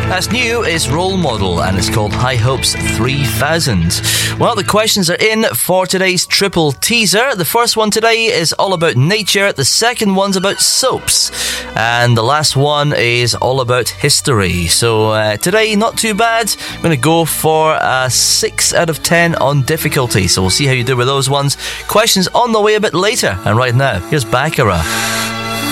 That's new, it's Role Model, and it's called High Hopes 3000. Well, the questions are in for today's triple teaser. The first one today is all about nature, the second one's about soaps, and the last one is all about history. So today, not too bad. I'm going to go for a 6 out of 10 on difficulty, so we'll see how you do with those ones. Questions on the way a bit later, and right now, here's Baccarat.